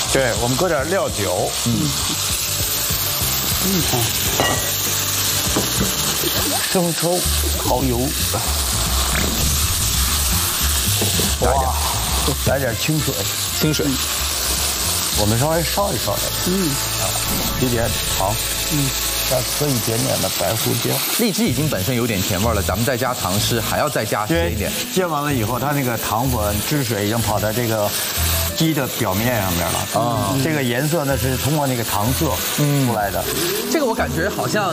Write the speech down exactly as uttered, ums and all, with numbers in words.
对，我们搁点料酒。嗯。嗯。生抽、蚝油。哇，来点清水。 清水。 我们稍微烧一烧它。嗯。啊，一点糖。嗯。再搁一点点的白胡椒。 荔枝已经本身有点甜味了，咱们再加糖是还要再加咸一点。 煎完了以后，它那个糖粉汁水已经跑到这个鸡的表面上面了。啊，这个颜色呢是通过那个糖色出来的。 这个我感觉好像。